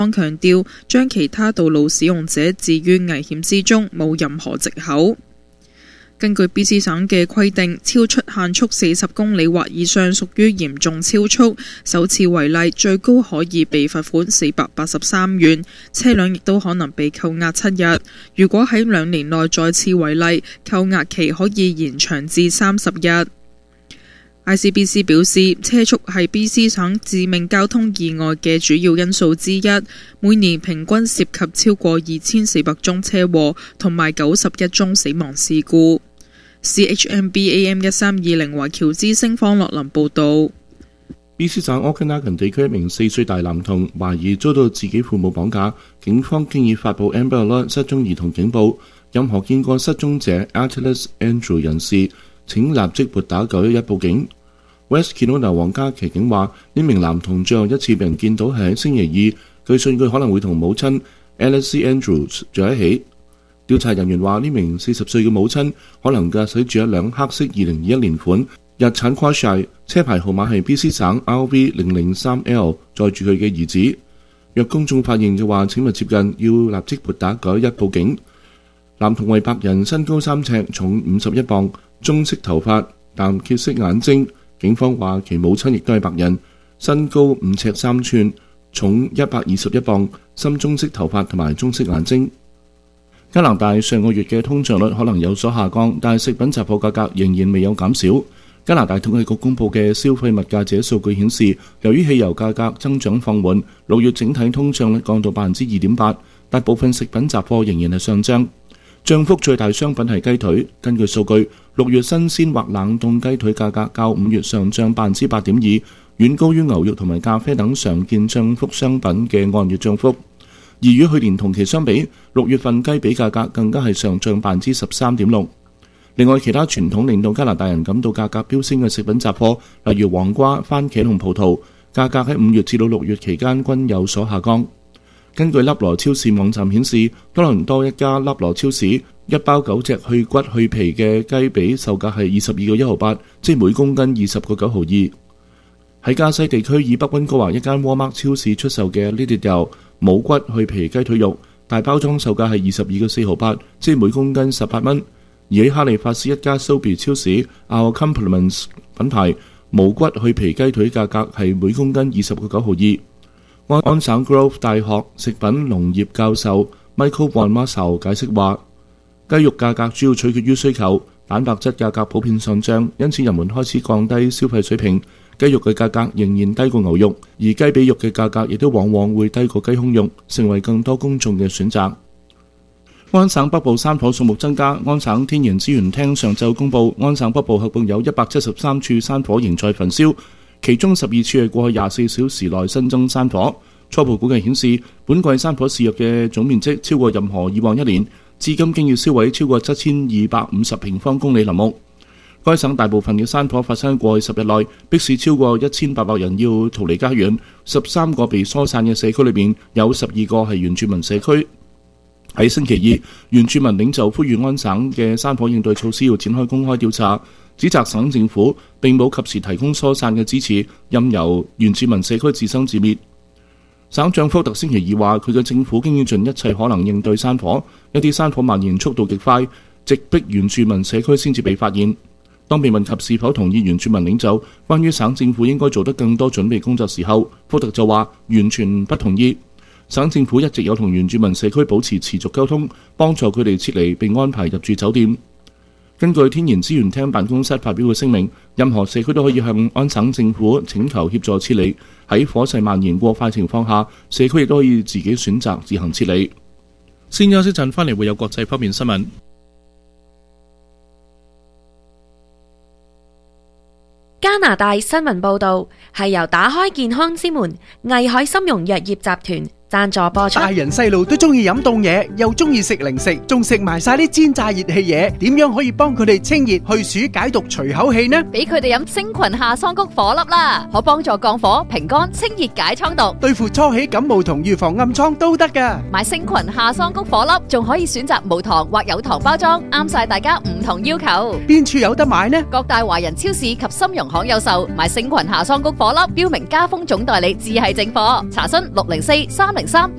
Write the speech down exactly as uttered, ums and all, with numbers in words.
方強調，將其他道路使用者置於危險之中冇任何藉口。根據 B C 省嘅規定，超出限速四十公里或以上屬於嚴重超速，首次違例最高可以被罰款四百八十三元，車輛亦都可能被扣押七日。如果喺兩年內再次違例，扣押期可以延長至三十日。I C B C 表示，車速係 B C 省致命交通意外嘅主要因素之一，每年平均涉及超過二千四百宗車禍同埋九十一宗死亡事故。C H M B A M 一三二零華僑之聲方樂林報導。 B C 省 Okanagan 地區一名四歲大男童懷疑遭到自己父母綁架，警方經已發布 Amber Alert 失蹤兒童警報，任何見過失蹤者 Atlas Andrew 人士請立即撥打九一一報警。West Kelowna 皇家騎警話，呢名男童最後一次被人見到係喺星期二，據信佢可能會同母親 Alice Andrews 住喺一起。調查人員話，呢名四十歲嘅母親可能駕駛住一輛黑色二零二一年款日產 Quashy， 車牌號碼係 B C 省 R V 零零三 L， 載住佢嘅兒子。若公眾發現嘅話，請勿接近，要立即撥打九一一報警。男童為白人，身高三尺，重五十一磅，棕色頭髮，淡褐色眼睛。警方話其母親亦都係白人，身高五尺三寸，重一百二十一磅，深棕色頭髮同埋棕色眼睛。加拿大上個月嘅通脹率可能有所下降，但係食品雜貨價格仍然未有減少。加拿大統計局公佈嘅消費物價指數據顯示，由於汽油價格增長放緩，六月整體通脹率降到百分之二點八，但部分食品雜貨仍然係上漲。漲幅最大商品係雞腿，根據數據，六月新鮮或冷凍雞腿價格較五月上漲百分之八點二，遠高於牛肉同埋咖啡等常見漲幅商品嘅按月漲幅。而與去年同期相比，六月份雞髀價格更加係上漲百分之十三點六。另外，其他傳統令到加拿大人感到價格飆升嘅食品雜貨，例如黃瓜、番茄同葡萄，價格喺五月至到六月期間均有所下降。根據粒羅超市網站顯示，多倫多一家粒羅超市一包九隻去骨去皮嘅雞髀售價係二十二個一毫八，即每公斤二十個九毫二。喺加西地區以北溫哥華一間 Walmart 超市出售嘅呢啲油冇骨去皮雞腿肉，大包裝售價係二十二個四毫八，即每公斤十八蚊。而喺哈利法斯一家 Sobeys 超市 Our Compliments 品牌冇骨去皮雞腿價格係每公斤二十個九毫二。安安省 Grove 大學食品農業教授 Michael Van Marshall 解釋話，雞肉價格主要取決於需求，蛋白質價格普遍上漲，因此人們開始降低消費水平。雞肉嘅價格仍然低過牛肉，而雞髀肉嘅價格亦都往往會低過雞胸肉，成為更多公眾嘅選擇。安省北部山火數目增加，安省天然資源廳上晝公布，安省北部合共有一百七十三處山火仍在焚燒，其中十二處係過去廿四小時內新增山火。初步估計顯示，本季山火肆虐嘅總面積超過任何以往一年，至今經已燒毀超過七千二百五十平方公里林木。該省大部分嘅山火發生過去十日內，迫使超過一千八百人要逃離家園。十三個被疏散嘅社區裏面，有十二個係原住民社區。喺星期二，原住民領袖呼籲安省嘅山火應對措施要展開公開調查，指責省政府並冇及時提供疏散嘅支持，任由原住民社區自生自滅。省長福特星期二話，佢嘅政府經已盡一切可能應對山火，一啲山火蔓延速度極快，直逼原住民社區先至被發現。當被問及是否同意原住民領袖關於省政府應該做得更多準備工作時候，福特就話完全不同意。省政府一直有同原住民社區保持持續溝通，幫助佢哋撤離並安排入住酒店。根據天然資源廳辦公室發表嘅聲明，任何社區都可以向安省政府請求協助撤離。喺火勢蔓延過快情況下，社區亦都可以自己選擇自行撤離。先休息陣，翻嚟會有國際方面新聞。 加拿大新聞報導係由打開健康之門藝海參茸藥業集團贊助播出。 大人細路都中意飲凍嘢，又中意食零食，仲食埋晒啲煎炸熱氣嘢，點樣可以幫佢哋清熱去暑解毒除口氣呢？ 俾佢哋飲星群下桑菊火粒啦，可幫助降火平肝清熱解瘡毒， 對付初起感冒同預防暗瘡都得噶。 買星群下桑菊火粒仲可以選擇無糖或有糖包裝，啱晒大家唔同要求。 邊處有得買呢？ 各大華人超市及參茸行有售。買星群下桑菊火粒標明加封總代理，只係正貨。查詢六零四三零零三。